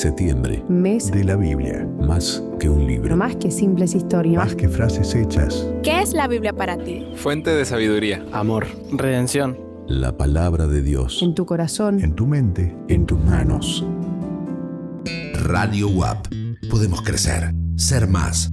Septiembre. Mes de la Biblia. Más que un libro. No más que simples historias. Más que frases hechas. ¿Qué es la Biblia para ti? Fuente de sabiduría, amor, redención. La palabra de Dios. En tu corazón. En tu mente. En tus manos. Radio UAP. Podemos crecer, ser más.